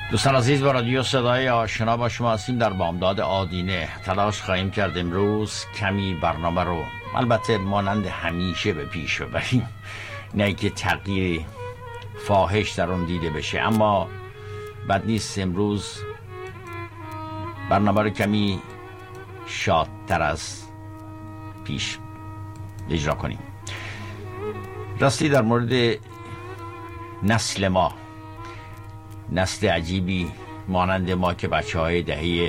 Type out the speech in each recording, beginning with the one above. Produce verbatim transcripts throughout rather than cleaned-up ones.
دوستان عزیز، با رادیو صدای آشنا با شما هستیم. در بامداد آدینه تلاش خواهیم کرد امروز کمی برنامه رو البته مانند همیشه به پیش ببریم، نه که تغییر فاحش در اون دیده بشه، اما بد نیست امروز برنامه رو کمی شادتر از پیش اجرا کنیم. راستی در مورد نسل ما، نسل عجیبی مانند ما که بچه های دهه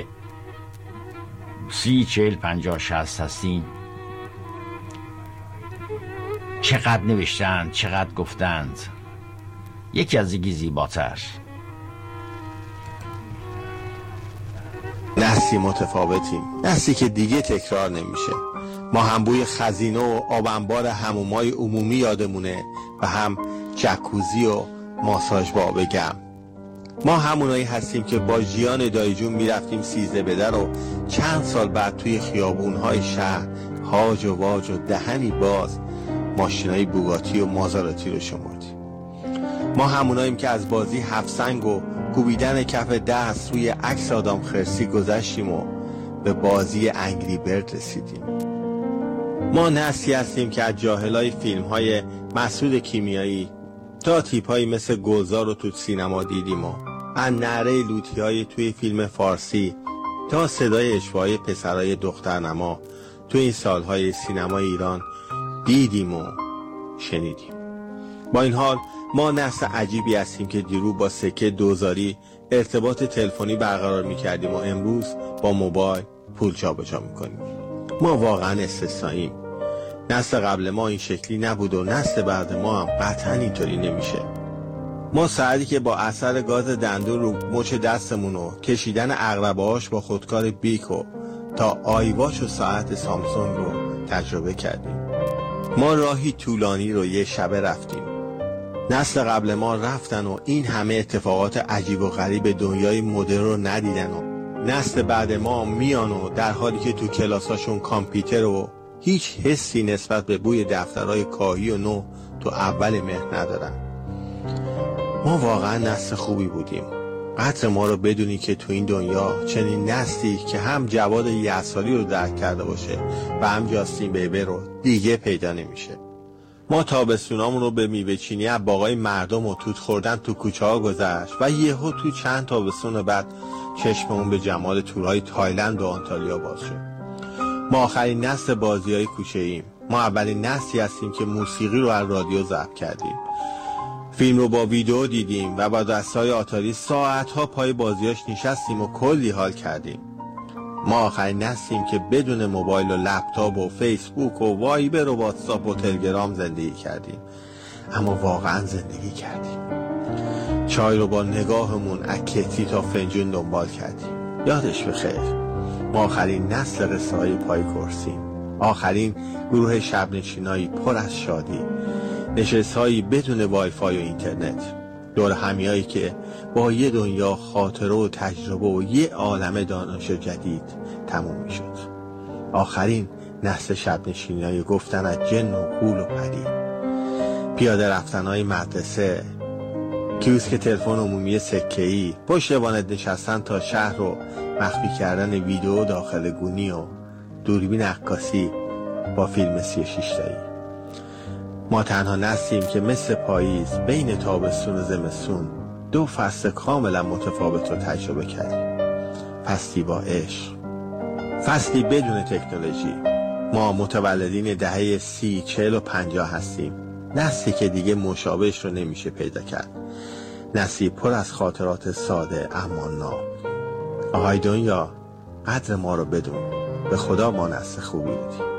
سی چهل پنجاه شصت هستیم، چقدر نوشتند، چقدر گفتند، یکی از دیگه زیباتر. نسلی متفاوتیم، نسلی که دیگه تکرار نمیشه. ما هم بوی خزینه و آب انبار حمومای عمومی یادمونه و هم جکوزی و ماساژ با آب گرم. ما همونایی هستیم که با جیان دایجون میرفتیم سیزده بدر و چند سال بعد توی خیابونهای شهر هاج و واج و دهنی باز ماشینای بوگاتی و مازاراتی رو شمردیم. ما هموناییم که از بازی هفت سنگ و کوبیدن کف دست روی عکس آدم خرسی گذشتیم و به بازی انگری برد رسیدیم. ما نسلی هستیم که از جاهلای فیلم های مسعود کیمیایی تا تیپ هایی مثل گلزار رو تو سینما دیدیم و از نعره لوتی های توی فیلم فارسی تا صدای اشوای پسرای دخترنما توی این سالهای سینما ایران دیدیم و شنیدیم. با این حال ما نسل عجیبی هستیم که دیرو با سکه دوزاری ارتباط تلفنی برقرار میکردیم و امروز با موبایل پول جابجا میکنیم. ما واقعا استثنائیم. نسل قبل ما این شکلی نبود و نسل بعد ما هم قطعا اینطوری نمیشه. ما ساعتی که با اثر گاز دندون رو مچ دستمون و کشیدن عقربه‌هاش با خودکار بیکو تا آیواچ و ساعت سامسونگ رو تجربه کردیم. ما راهی طولانی رو یه شبه رفتیم. نسل قبل ما رفتن و این همه اتفاقات عجیب و غریب دنیای مدرن رو ندیدن و نسل بعد ما میان و در حالی که تو کلاساشون کامپیوتر و هیچ حسی نسبت به بوی دفترهای کاهی و نو تو اول مهر ندارن. ما واقعا نسل خوبی بودیم. قدر ما رو بدونی که تو این دنیا چنین نسلی که هم جواد یساری رو درک کرده باشه و هم جاستین بیبر رو دیگه پیدا نمیشه. ما تابستونامون رو به میوه چینی از باغای مردم و توت خوردن تو کوچه ها گذشت و یهو تو چند تابستون بعد چشممون به جمال تورهای تایلند و آنتالیا باز شد. ما آخرین نسل بازی‌های کوچه‌ایم. ما اولین نسلی هستیم که موسیقی رو از رادیو ضبط کردیم. فیلم رو با ویدیو دیدیم و با دستای آتاری ساعت‌ها پای بازیاش نشستیم و کلی حال کردیم. ما آخرین نسلیم که بدون موبایل و لپتاپ و فیسبوک و وایبر و واتساپ و تلگرام زندگی کردیم، اما واقعا زندگی کردیم. چای رو با نگاهمون از کتری تا فنجون دنبال کردیم. یادش بخیر. ما آخرین نسل قصه های پای کرسیم. آخرین گروه شبنشینایی پر از شادی، نشست هایی بدون وای فای و اینترنت، دور همیایی که با یه دنیا خاطره و تجربه و یه عالم دانش جدید تموم می شد. آخرین نسل شبنشینایی گفتن از جن و غول و پری، پیاده رفتن های مدرسه، کیوسک تلفن عمومی سکه‌ای، پشت وانت نشستن تا شهر رو مخفی کردن ویدیو داخل گونی و دوربین عکاسی با فیلم سی و شش تایی. ما تنها نسلیم که مثل پاییز بین تابستون و زمستون دو فصل کاملا متفاوت رو تجربه کردیم. فصلی با عشق، فصلی بدون تکنولوژی. ما متولدین دهه سی چهل و پنجاه هستیم. نسلی که دیگه مشابهش رو نمیشه پیدا کرد. نسلی پر از خاطرات ساده اما ناب. آهای دنیا، قدر ما رو بدون. به خدا ما نسل خوبی بودیم.